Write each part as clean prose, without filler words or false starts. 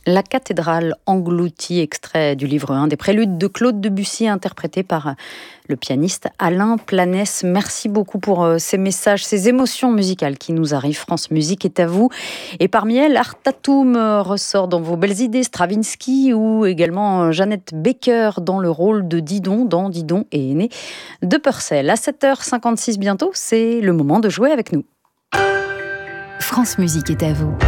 La cathédrale engloutie, extrait du livre 1 des préludes de Claude Debussy, interprété par le pianiste Alain Planès. Merci beaucoup pour ces messages, ces émotions musicales qui nous arrivent. France Musique est à vous. Et parmi elles, Art Tatum ressort dans vos belles idées, Stravinsky ou également Jeannette Baker dans le rôle de Didon dans Didon et Aîné de Purcell. À 7h56 bientôt, c'est le moment de jouer avec nous. France Musique est à vous.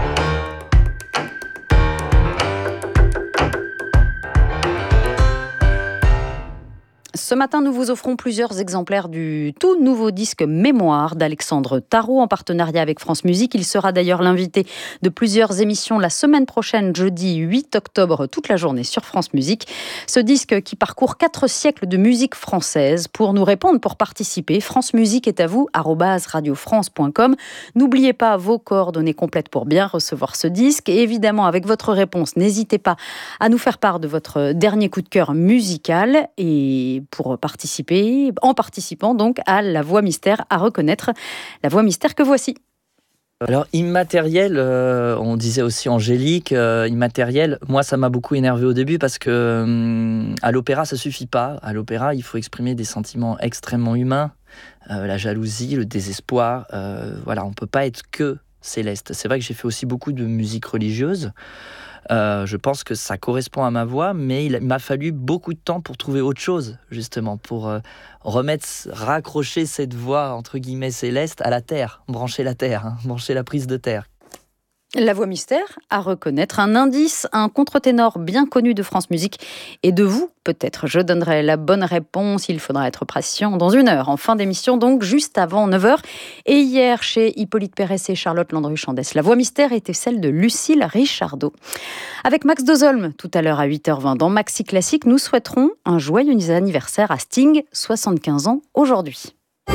Ce matin, nous vous offrons plusieurs exemplaires du tout nouveau disque Mémoire d'Alexandre Tarot en partenariat avec France Musique. Il sera d'ailleurs l'invité de plusieurs émissions la semaine prochaine, jeudi 8 octobre, toute la journée sur France Musique. Ce disque qui parcourt 4 siècles de musique française. Pour nous répondre, pour participer, France Musique est à vous, @radiofrance.com. N'oubliez pas vos coordonnées complètes pour bien recevoir ce disque. Et évidemment, avec votre réponse, n'hésitez pas à nous faire part de votre dernier coup de cœur musical. Et pour participer, en participant donc à la voix mystère, à reconnaître la voix mystère que voici. Alors immatériel, on disait aussi angélique, immatériel, moi ça m'a beaucoup énervé au début parce que à l'opéra ça suffit pas. À l'opéra il faut exprimer des sentiments extrêmement humains, la jalousie, le désespoir, voilà, on peut pas être que céleste. C'est vrai que j'ai fait aussi beaucoup de musique religieuse. Je pense que ça correspond à ma voix, mais il m'a fallu beaucoup de temps pour trouver autre chose, justement, pour raccrocher cette voix, entre guillemets, céleste à la terre, brancher la terre, brancher la prise de terre. La voix mystère, à reconnaître, un indice, un contre-ténor bien connu de France Musique et de vous, peut-être. Je donnerai la bonne réponse, il faudra être patient dans 1 heure, en fin d'émission, donc juste avant 9h. Et hier, chez Hippolyte Pérès et Charlotte Landru-Chandès, la voix mystère était celle de Lucille Richardot. Avec Max Dozolm, tout à l'heure à 8h20, dans Maxi Classique, nous souhaiterons un joyeux anniversaire à Sting, 75 ans aujourd'hui.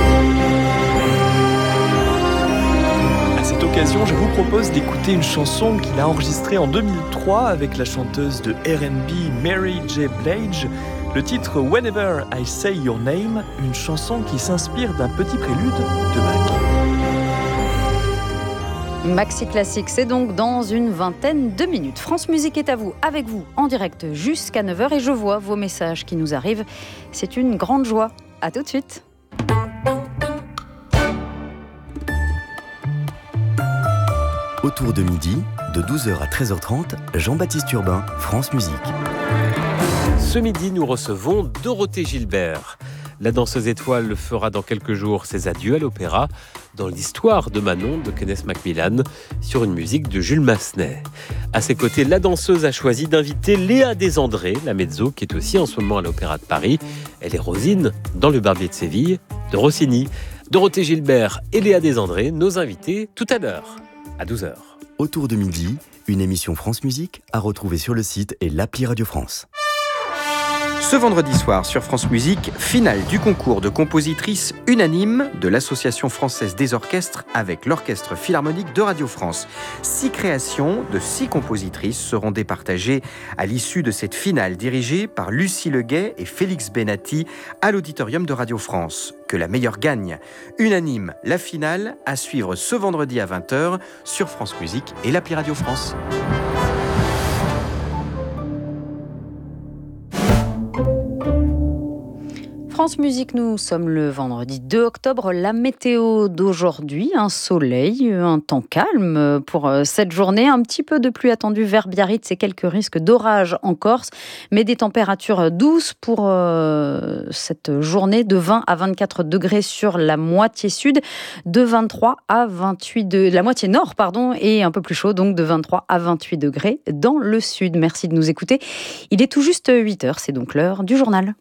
À cette occasion, je vous propose d'écouter une chanson qu'il a enregistrée en 2003 avec la chanteuse de R&B Mary J. Blige. Le titre Whenever I Say Your Name, une chanson qui s'inspire d'un petit prélude de Bach. Maxi Classique, c'est donc dans une vingtaine de minutes. France Musique est à vous, avec vous, en direct jusqu'à 9h et je vois vos messages qui nous arrivent. C'est une grande joie. À tout de suite. Autour de midi, de 12h à 13h30, Jean-Baptiste Urbain, France Musique. Ce midi, nous recevons Dorothée Gilbert. La danseuse étoile fera dans quelques jours ses adieux à l'opéra dans l'histoire de Manon de Kenneth Macmillan sur une musique de Jules Massenet. À ses côtés, la danseuse a choisi d'inviter Léa Desandré, la mezzo, qui est aussi en ce moment à l'Opéra de Paris. Elle est Rosine dans Le Barbier de Séville de Rossini. Dorothée Gilbert et Léa Desandré, nos invités tout à l'heure. À 12h. Autour de midi, une émission France Musique à retrouver sur le site et l'appli Radio France. Ce vendredi soir sur France Musique, finale du concours de compositrices unanime de l'Association française des orchestres avec l'Orchestre Philharmonique de Radio France. 6 créations de 6 compositrices seront départagées à l'issue de cette finale dirigée par Lucie Leguet et Félix Benatti à l'Auditorium de Radio France. Que la meilleure gagne. Unanime, la finale à suivre ce vendredi à 20h sur France Musique et l'appli Radio France. France Musique, nous sommes le vendredi 2 octobre. La météo d'aujourd'hui, un soleil, un temps calme pour cette journée. Un petit peu de pluie attendue vers Biarritz et quelques risques d'orage en Corse. Mais des températures douces pour cette journée, de 20 à 24 degrés sur la moitié sud, de 23 à 28 de la moitié nord, et un peu plus chaud, donc de 23 à 28 degrés dans le sud. Merci de nous écouter. Il est tout juste 8h, c'est donc l'heure du journal.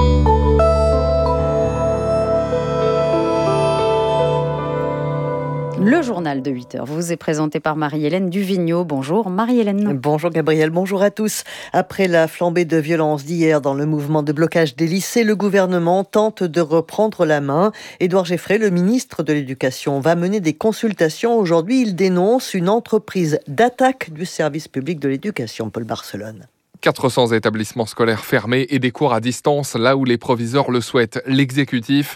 Le journal de 8h vous est présenté par Marie-Hélène Duvigneau. Bonjour Marie-Hélène. Bonjour Gabriel, bonjour à tous. Après la flambée de violence d'hier dans le mouvement de blocage des lycées, le gouvernement tente de reprendre la main. Édouard Geffray, le ministre de l'Éducation, va mener des consultations. Aujourd'hui, il dénonce une entreprise d'attaque du service public de l'éducation, Paul Barcelone. 400 établissements scolaires fermés et des cours à distance, là où les proviseurs le souhaitent. L'exécutif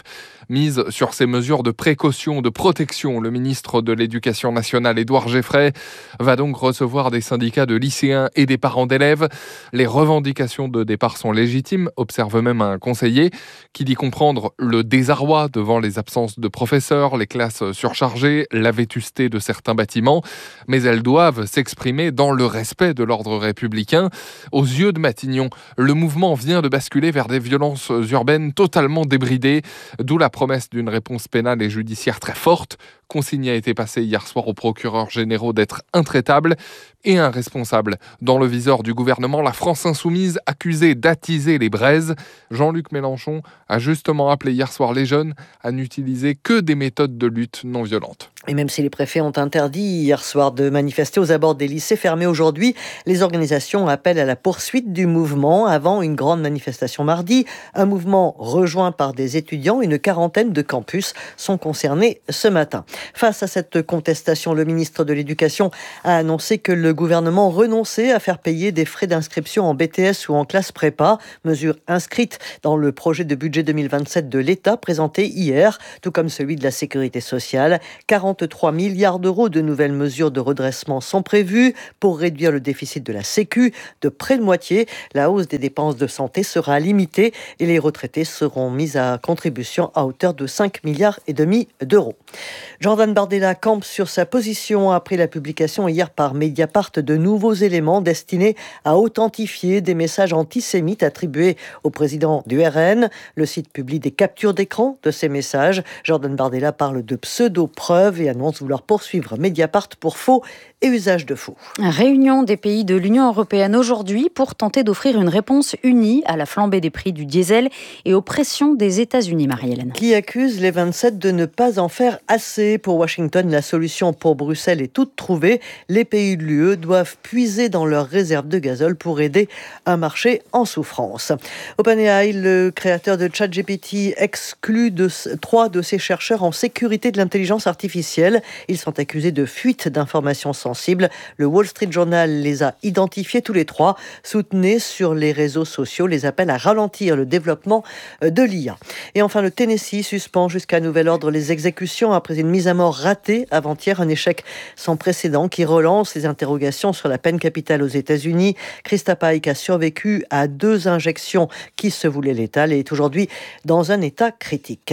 mise sur ces mesures de précaution, de protection. Le ministre de l'Éducation nationale, Édouard Geffray, va donc recevoir des syndicats de lycéens et des parents d'élèves. Les revendications de départ sont légitimes, observe même un conseiller qui dit comprendre le désarroi devant les absences de professeurs, les classes surchargées, la vétusté de certains bâtiments, mais elles doivent s'exprimer dans le respect de l'ordre républicain. Aux yeux de Matignon, le mouvement vient de basculer vers des violences urbaines totalement débridées, d'où la promesse d'une réponse pénale et judiciaire très forte. Consigne a été passée hier soir aux procureurs généraux d'être intraitables et irresponsables. Dans le viseur du gouvernement, la France insoumise accusée d'attiser les braises. Jean-Luc Mélenchon a justement appelé hier soir les jeunes à n'utiliser que des méthodes de lutte non violentes. Et même si les préfets ont interdit hier soir de manifester aux abords des lycées fermés aujourd'hui, les organisations appellent à la poursuite du mouvement avant une grande manifestation mardi. Un mouvement rejoint par des étudiants. Une quarantaine de campus sont concernés ce matin. Face à cette contestation, le ministre de l'Éducation a annoncé que le gouvernement renonçait à faire payer des frais d'inscription en BTS ou en classe prépa, mesure inscrite dans le projet de budget 2027 de l'État présenté hier, tout comme celui de la sécurité sociale. 43 milliards d'euros de nouvelles mesures de redressement sont prévues pour réduire le déficit de la Sécu de près de moitié. La hausse des dépenses de santé sera limitée et les retraités seront mis à contribution à hauteur de 5,5 milliards d'euros. Jordan Bardella campe sur sa position après la publication hier par Mediapart de nouveaux éléments destinés à authentifier des messages antisémites attribués au président du RN. Le site publie des captures d'écran de ces messages. Jordan Bardella parle de pseudo-preuves et annonce vouloir poursuivre Mediapart pour faux et usage de faux. Réunion des pays de l'Union européenne aujourd'hui pour tenter d'offrir une réponse unie à la flambée des prix du diesel et aux pressions des États-Unis, Marie-Hélène. Qui accuse les 27 de ne pas en faire assez. Pour Washington, la solution pour Bruxelles est toute trouvée. Les pays de l'UE doivent puiser dans leurs réserves de gazole pour aider un marché en souffrance. OpenAI, le créateur de ChatGPT, exclut 3 de ses chercheurs en sécurité de l'intelligence artificielle. Ils sont accusés de fuite d'informations sensibles. Le Wall Street Journal les a identifiés tous les 3. Soutenez sur les réseaux sociaux les appels à ralentir le développement de l'IA. Et enfin, le Tennessee suspend jusqu'à nouvel ordre les exécutions après une mise à mort ratée avant-hier, un échec sans précédent qui relance les interrogations sur la peine capitale aux États-Unis. Krista Pike a survécu à 2 injections qui se voulaient létales et est aujourd'hui dans un état critique.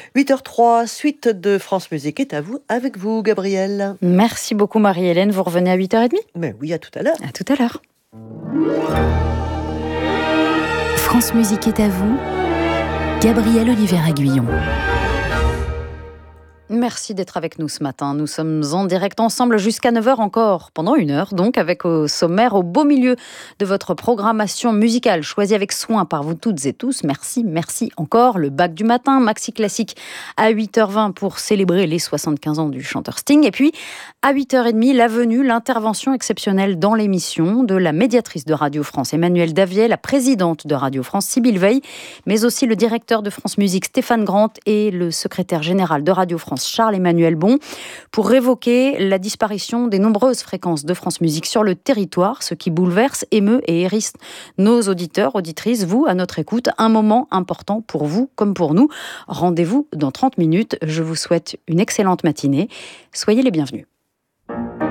8h03, suite de France Musique est avec vous, Gabrielle. Merci beaucoup, Marie-Hélène. Vous revenez à 8h30 ? Mais oui, à tout à l'heure. À tout à l'heure. France Musique est à vous. Gabrielle Olivier-Aguillon. Merci d'être avec nous ce matin. Nous sommes en direct ensemble jusqu'à 9h encore, pendant 1 heure donc, avec au sommaire, au beau milieu de votre programmation musicale, choisie avec soin par vous toutes et tous. Merci encore. Le bac du matin, maxi classique à 8h20 pour célébrer les 75 ans du chanteur Sting. Et puis, à 8h30, la venue, l'intervention exceptionnelle dans l'émission de la médiatrice de Radio France, Emmanuelle Davier, la présidente de Radio France, Sybille Veil, mais aussi le directeur de France Musique, Stéphane Grant, et le secrétaire général de Radio France, Charles-Emmanuel Bon, pour évoquer la disparition des nombreuses fréquences de France Musique sur le territoire, ce qui bouleverse, émeut et hérisse nos auditeurs, auditrices, vous, à notre écoute. Un moment important pour vous comme pour nous. Rendez-vous dans 30 minutes. Je vous souhaite une excellente matinée. Soyez les bienvenus.